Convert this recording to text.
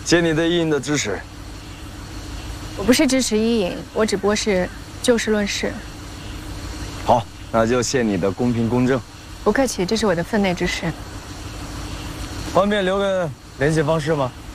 谢你对伊尹的支持。 我不是支持伊尹，我只不过是就事论事。 好，那就谢你的公平公正。 不客气，这是我的分内之事。 方便留个联系方式吗？